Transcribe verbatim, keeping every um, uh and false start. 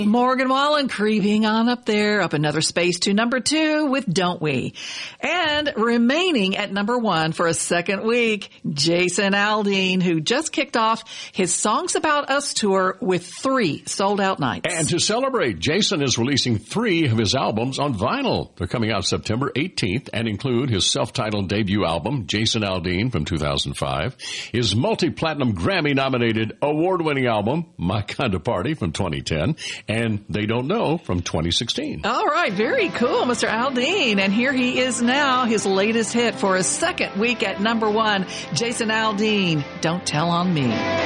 Morgan Wallen creeping on up there, up another space to number two with Don't We. And remaining at number one for a second week, Jason Aldean, who just kicked off his Songs About Us tour with three sold-out nights. And to celebrate, Jason is releasing three of his albums on vinyl. They're coming out September eighteenth and include his self-titled debut album, Jason Aldean, from two thousand five, his multi-platinum Grammy-nominated award-winning album, My Kind of Party, from twenty ten, and They Don't Know from twenty sixteen. All right, very cool, Mister Aldean. And here he is now, his latest hit for his second week at number one, Jason Aldean, Don't Tell on Me.